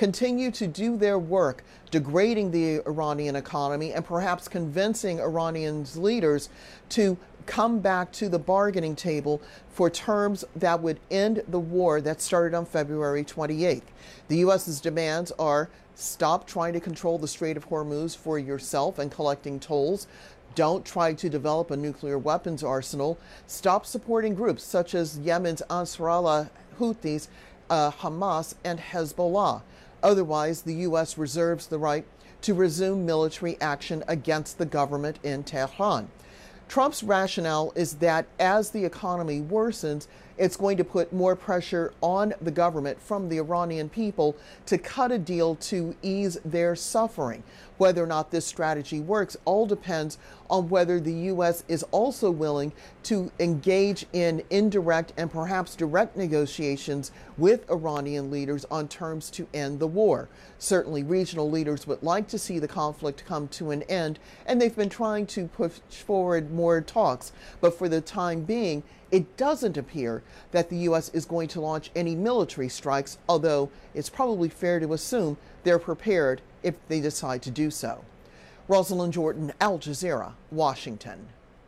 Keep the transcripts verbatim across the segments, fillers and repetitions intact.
continue to do their work, degrading the Iranian economy and perhaps convincing Iranian leaders to come back to the bargaining table for terms that would end the war that started on February twenty-eighth. The U S's demands are: stop trying to control the Strait of Hormuz for yourself and collecting tolls. Don't try to develop a nuclear weapons arsenal. Stop supporting groups such as Yemen's Ansarallah, Houthis, uh, Hamas, and Hezbollah. Otherwise, the U S reserves the right to resume military action against the government in Tehran. Trump's rationale is that as the economy worsens, it's going to put more pressure on the government from the Iranian people to cut a deal to ease their suffering. Whether or not this strategy works all depends on whether the U S is also willing to engage in indirect and perhaps direct negotiations with Iranian leaders on terms to end the war. Certainly, regional leaders would like to see the conflict come to an end, and they've been trying to push forward more talks. But for the time being, it doesn't appear that the U S is going to launch any military strikes, although it's probably fair to assume they're prepared if they decide to do so. Rosalind Jordan, Al Jazeera, Washington.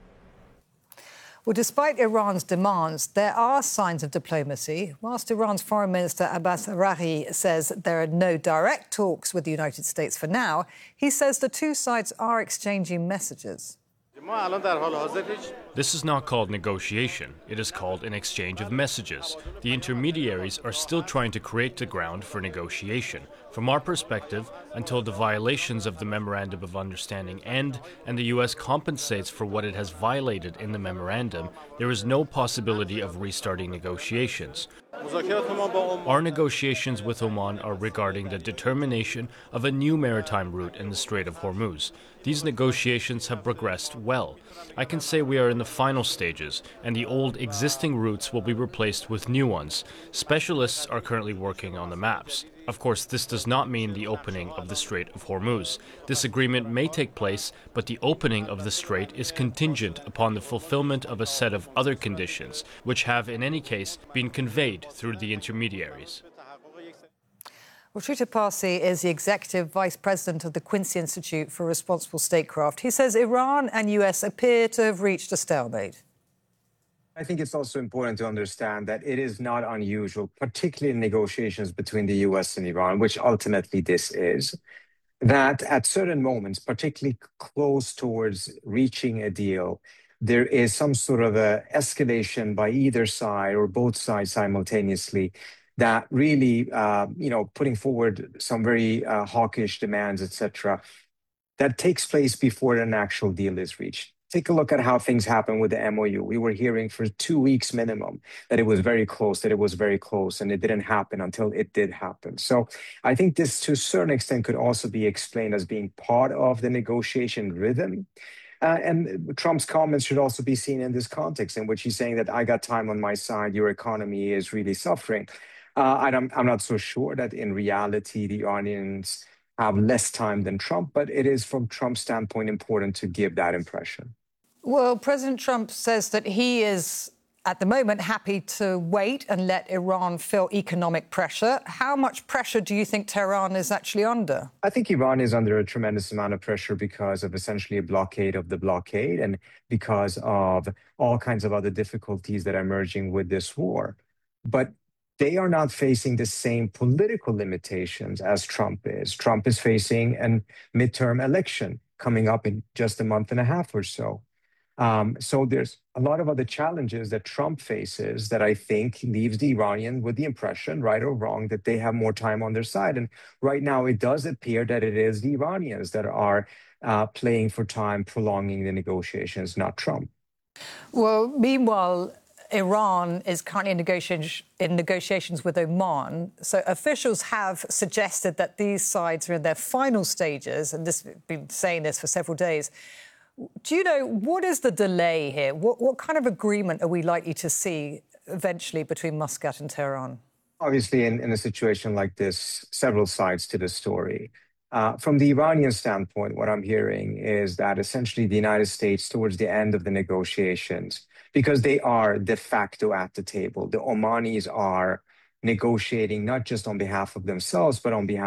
Well, despite Iran's demands, there are signs of diplomacy. Whilst Iran's Foreign Minister Abbas Araghchi says there are no direct talks with the United States for now, he says the two sides are exchanging messages. This is not called negotiation. It is called an exchange of messages. The intermediaries are still trying to create the ground for negotiation. From our perspective, until the violations of the Memorandum of Understanding end and the U S compensates for what it has violated in the memorandum, there is no possibility of restarting negotiations. Our negotiations with Oman are regarding the determination of a new maritime route in the Strait of Hormuz. These negotiations have progressed well. I can say we are in the final stages, and the old existing routes will be replaced with new ones. Specialists are currently working on the maps. Of course, this does not mean the opening of the Strait of Hormuz. This agreement may take place, but the opening of the strait is contingent upon the fulfillment of a set of other conditions, which have, in any case, been conveyed through the intermediaries. Well, Trita Parsi is the Executive Vice President of the Quincy Institute for Responsible Statecraft. He says Iran and U S appear to have reached a stalemate. I think it's also important to understand that it is not unusual, particularly in negotiations between the U S and Iran, which ultimately this is, that at certain moments, particularly close towards reaching a deal, there is some sort of a escalation by either side or both sides simultaneously that really, uh, you know, putting forward some very uh, hawkish demands, et cetera, that takes place before an actual deal is reached. Take a look at how things happen with the M O U. We were hearing for two weeks minimum that it was very close, that it was very close, and it didn't happen until it did happen. So I think this, to a certain extent, could also be explained as being part of the negotiation rhythm. Uh, and Trump's comments should also be seen in this context, in which he's saying that I got time on my side, your economy is really suffering. Uh, I'm, I'm not so sure that in reality the Iranians have less time than Trump, but it is from Trump's standpoint important to give that impression. Well, President Trump says that he is, at the moment, happy to wait and let Iran feel economic pressure. How much pressure do you think Tehran is actually under? I think Iran is under a tremendous amount of pressure because of essentially a blockade of the blockade and because of all kinds of other difficulties that are emerging with this war. But they are not facing the same political limitations as Trump is. Trump is facing a midterm election coming up in just a month and a half or so. Um, so there's a lot of other challenges that Trump faces that I think leaves the Iranian with the impression, right or wrong, that they have more time on their side. And right now it does appear that it is the Iranians that are uh, playing for time, prolonging the negotiations, not Trump. Well, meanwhile, Iran is currently in, negotiation, in negotiations with Oman. So officials have suggested that these sides are in their final stages, and this have been saying this for several days. Do you know, what is the delay here? What, what kind of agreement are we likely to see eventually between Muscat and Tehran? Obviously, in, in a situation like this, several sides to the story. Uh, from the Iranian standpoint, what I'm hearing is that essentially the United States, towards the end of the negotiations, because they are de facto at the table, the Omanis are negotiating not just on behalf of themselves, but on behalf